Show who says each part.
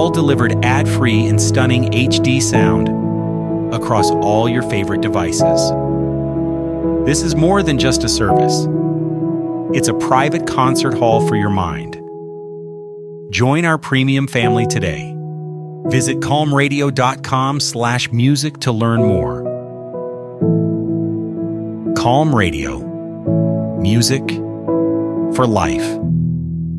Speaker 1: all delivered ad-free and stunning HD sound across all your favorite devices. This is more than just a service. It's a private concert hall for your mind. Join our premium family today. Visit calmradio.com/music to learn more. Calm Radio. Music for life.